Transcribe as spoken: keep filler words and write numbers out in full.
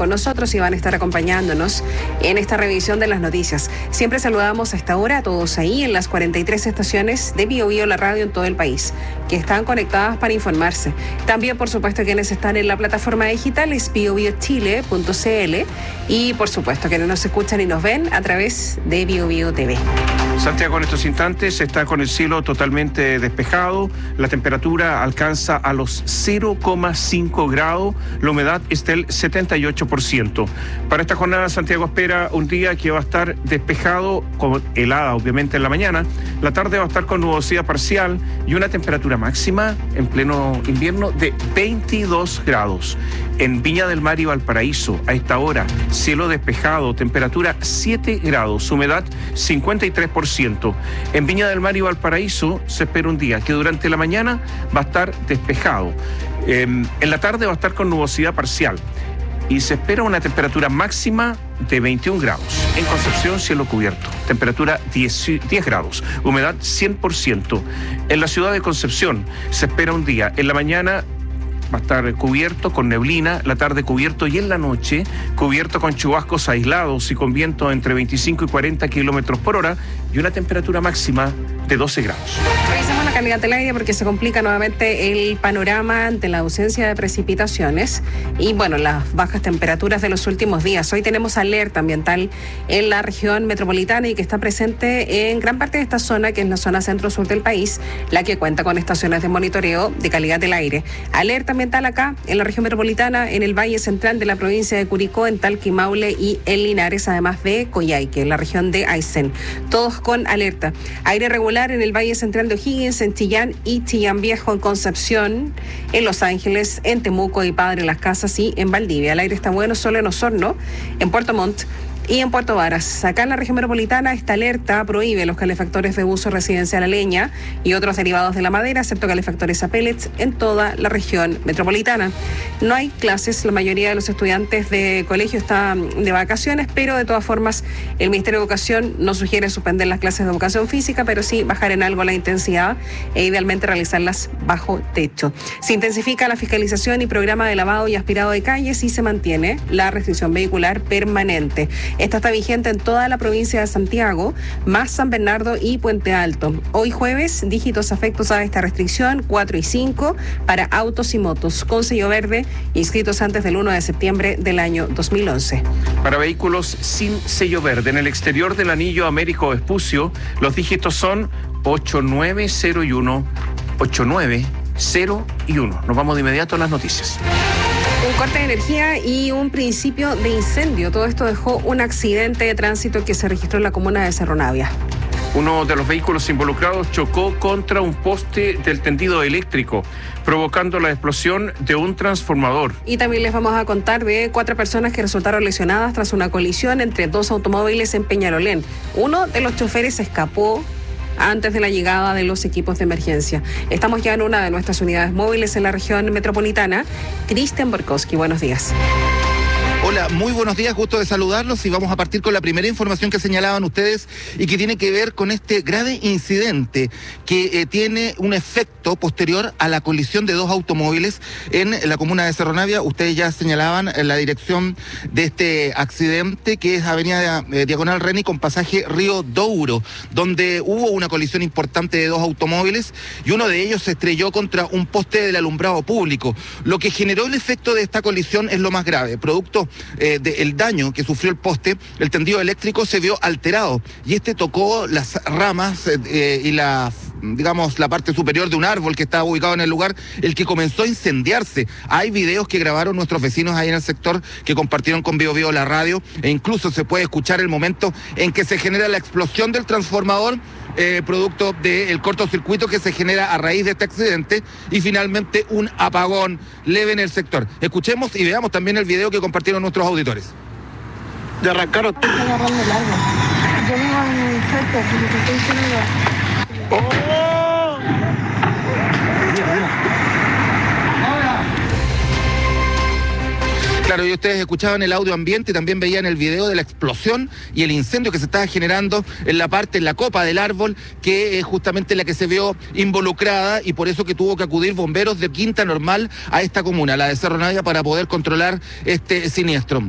con nosotros y van a estar acompañándonos en esta revisión de las noticias. Siempre saludamos a esta hora a todos ahí en las cuarenta y tres estaciones de Bio Bio, la radio en todo el país, que están conectadas para informarse. También, por supuesto, quienes están en la plataforma digital es bio bio chile punto c l y, por supuesto, quienes nos escuchan y nos ven a través de Bio Bio T V. Santiago en estos instantes está con el cielo totalmente despejado, la temperatura alcanza a los cero coma cinco grados, la humedad está del setenta y ocho por ciento. Para esta jornada Santiago espera un día que va a estar despejado, con helada obviamente en la mañana, la tarde va a estar con nubosidad parcial y una temperatura máxima en pleno invierno de veintidós grados. En Viña del Mar y Valparaíso, a esta hora, cielo despejado, temperatura siete grados, humedad cincuenta y tres por ciento. En Viña del Mar y Valparaíso se espera un día que durante la mañana va a estar despejado. Eh, en la tarde va a estar con nubosidad parcial y se espera una temperatura máxima de veintiún grados. En Concepción, cielo cubierto, temperatura diez, diez grados, humedad cien por ciento. En la ciudad de Concepción se espera un día, en la mañana va a estar cubierto con neblina, la tarde cubierto y en la noche cubierto con chubascos aislados y con viento entre veinticinco y cuarenta kilómetros por hora y una temperatura máxima de doce grados. Revisamos la calidad del aire porque se complica nuevamente el panorama ante la ausencia de precipitaciones y, bueno, las bajas temperaturas de los últimos días. Hoy tenemos alerta ambiental en la región metropolitana y que está presente en gran parte de esta zona, que es la zona centro-sur del país, la que cuenta con estaciones de monitoreo de calidad del aire. Alerta ambiental acá en la región metropolitana, en el Valle Central de la provincia de Curicó, en Talca, Maule y en Linares, además de Coyhaique, en la región de Aysén. Todos con alerta. Aire regular en el Valle Central de O'Higgins, en Chillán y Chillán Viejo, en Concepción, en Los Ángeles, en Temuco y Padre Las Casas y en Valdivia. El aire está bueno solo en Osorno, en Puerto Montt y en Puerto Varas. Acá en la región metropolitana esta alerta prohíbe los calefactores de uso residencial a leña y otros derivados de la madera, excepto calefactores a pellets, en toda la región metropolitana. No hay clases, la mayoría de los estudiantes de colegio están de vacaciones, pero de todas formas el Ministerio de Educación no sugiere suspender las clases de educación física, pero sí bajar en algo la intensidad e idealmente realizarlas bajo techo. Se intensifica la fiscalización y programa de lavado y aspirado de calles y se mantiene la restricción vehicular permanente. Esta está vigente en toda la provincia de Santiago, más San Bernardo y Puente Alto. Hoy jueves, dígitos afectos a esta restricción, cuatro y cinco, para autos y motos, con sello verde, inscritos antes del primero de septiembre del año dos mil once. Para vehículos sin sello verde, en el exterior del anillo Américo Vespucio, los dígitos son ocho nueve cero y uno, ocho nueve cero y uno. Nos vamos de inmediato a las noticias. Un corte de energía y un principio de incendio. Todo esto dejó un accidente de tránsito que se registró en la comuna de Cerro Navia. Uno de los vehículos involucrados chocó contra un poste del tendido eléctrico, provocando la explosión de un transformador. Y también les vamos a contar de cuatro personas que resultaron lesionadas tras una colisión entre dos automóviles en Peñalolén. Uno de los choferes escapó antes de la llegada de los equipos de emergencia. Estamos ya en una de nuestras unidades móviles en la región metropolitana. Cristian Borkowski, buenos días. Hola, muy buenos días, gusto de saludarlos y vamos a partir con la primera información que señalaban ustedes y que tiene que ver con este grave incidente que eh, tiene un efecto posterior a la colisión de dos automóviles en la comuna de Cerro Navia. Ustedes ya señalaban eh, la dirección de este accidente, que es avenida eh, Diagonal Reni con pasaje Río Douro, donde hubo una colisión importante de dos automóviles y uno de ellos se estrelló contra un poste del alumbrado público. Lo que generó el efecto de esta colisión es lo más grave. Producto Eh, del daño que sufrió el poste, el tendido eléctrico se vio alterado y este tocó las ramas eh, y la, digamos, la parte superior de un árbol que estaba ubicado en el lugar, el que comenzó a incendiarse. Hay videos que grabaron nuestros vecinos ahí en el sector que compartieron con Bio Bio la radio e incluso se puede escuchar el momento en que se genera la explosión del transformador, Eh, producto del cortocircuito que se genera a raíz de este accidente y finalmente un apagón leve en el sector. Escuchemos y veamos también el video que compartieron nuestros auditores. De arrancar. Estoy agarrando el agua. Yo vivo en el cerco, como te estoy diciendo. ¡Oh! Claro, y ustedes escuchaban el audio ambiente y también veían el video de la explosión y el incendio que se estaba generando en la parte, en la copa del árbol, que es justamente la que se vio involucrada y por eso que tuvo que acudir bomberos de Quinta Normal a esta comuna, la de Cerro Navia, para poder controlar este siniestro.